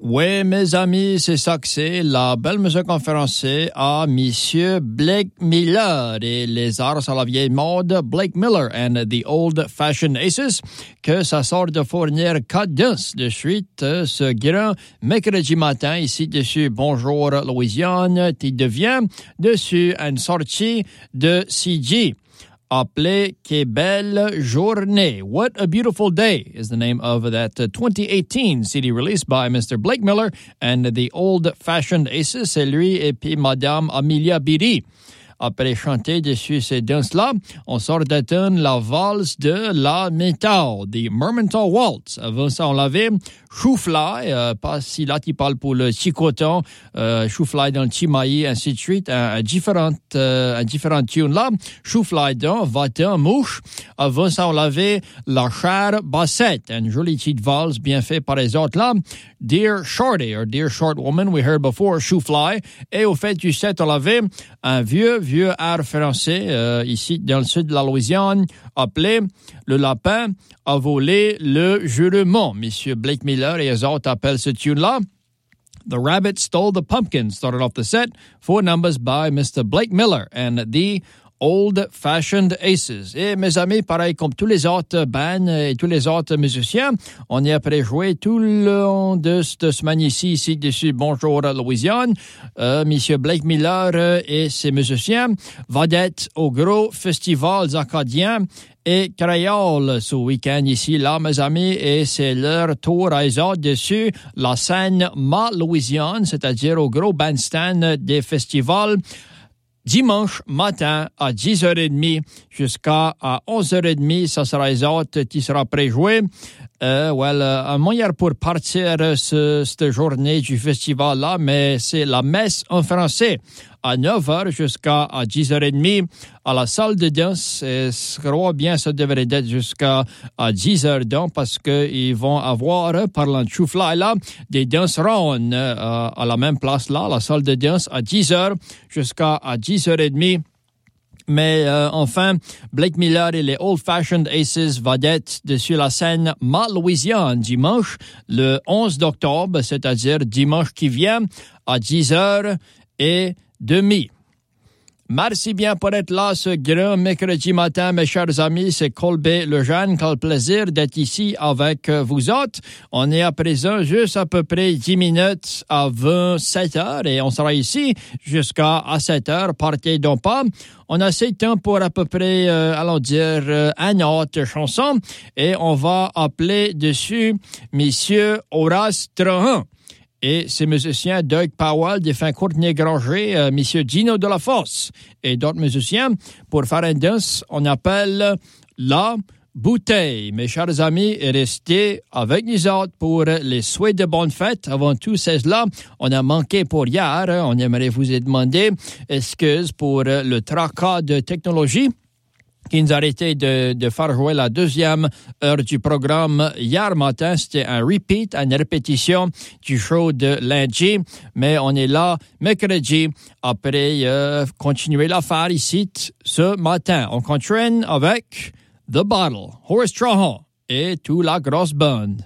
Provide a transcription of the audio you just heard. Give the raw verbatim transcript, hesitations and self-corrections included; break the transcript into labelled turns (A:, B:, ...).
A: Oui, mes amis, c'est ça que c'est. La belle musique en français à Monsieur Blake Miller et les arts à la vieille mode, Blake Miller and the Old-Fashioned Aces, que ça sort de fournir quatre danses de suite euh, ce grand mercredi matin ici dessus Bonjour Louisiane, qui devient dessus une sortie de C G. Appelé Que Belle Journée. What a Beautiful Day is the name of that uh, twenty eighteen C D release by Mister Blake Miller and the Old-Fashioned Aces. C'est lui et puis Madame Amelia Beatty. Après chanter dessus ces danses-là, on sort d'atteindre la valse de la métal, the Mermentau Waltz. Avant ça, on l'avait Chou-Fly, euh, pas si là tu parles pour le chicoton, euh, Chou-Fly dans le Chimaï, ainsi de suite, un, un différent, euh, un différent tune là. Chou-Fly dans Va-t'en, mouche. Avant ça, on l'avait la chère bassette, une jolie petite valse bien faite par les autres là. Dear Shorty, or Dear Short Woman, we heard before, Chou-Fly. Et au fait du set, on l'avait un vieux, vieux air français, euh, ici dans le sud de la Louisiane, appelé Le lapin a volé le jurement. Monsieur Blake Miller et les autres appellent ce tune-là The Rabbit Stole the Pumpkin. Started off the set, four numbers by Mister Blake Miller and the Old-Fashioned Aces. Et mes amis, pareil comme tous les autres bands et tous les autres musiciens, on est après jouer tout le long de cette semaine ici, ici dessus Bonjour Louisiane. Euh, Monsieur Blake Miller euh, et ses musiciens vont être au gros festival acadien et créole ce week-end ici, là, mes amis, et c'est leur tour à eux autres dessus la scène Ma Louisiane, c'est-à-dire au gros bandstand des festivals. Dimanche matin à dix heures trente jusqu'à onze heures trente, ça sera les autres qui sera pré-joué. Euh, well, un moyen pour partir ce, cette journée du festival-là, mais c'est la messe en français à neuf heures jusqu'à dix heures trente à la salle de danse. Et je crois bien ça devrait être jusqu'à dix heures donc parce qu'ils vont avoir, parlant de Chou-Fly là, des danses rondes euh, à la même place là, la salle de danse à dix heures jusqu'à dix heures trente. Mais euh, enfin, Blake Miller et les Old-Fashioned Aces vont être dessus la scène Ma Louisiane dimanche, le onze octobre, c'est-à-dire dimanche qui vient, à dix heures trente. Merci bien pour être là ce grand mercredi matin, mes chers amis. C'est Colbert Lejeune. Quel plaisir d'être ici avec vous autres. On est à présent juste à peu près dix minutes avant sept heures et on sera ici jusqu'à sept heures. Partez donc pas. On a assez de temps pour à peu près, euh, allons dire, euh, une autre chanson et on va appeler dessus Monsieur Horace Trahan. Et ces musiciens, Doug Powell, défunt Courtney Granger, euh, Monsieur Gino Delafosse et d'autres musiciens. Pour faire une danse, on appelle La Bouteille. Mes chers amis, restez avec nous autres pour les souhaits de bonnes fêtes. Avant tout, c'est là, on a manqué pour hier. On aimerait vous demander excuse pour le tracas de technologie qui nous a arrêté de, de faire jouer la deuxième heure du programme hier matin. C'était un repeat, une répétition du show de lundi. Mais on est là mercredi après euh, continuer l'affaire ici ce matin. On continue avec The Bottle, Horace Trahan et toute la grosse bande.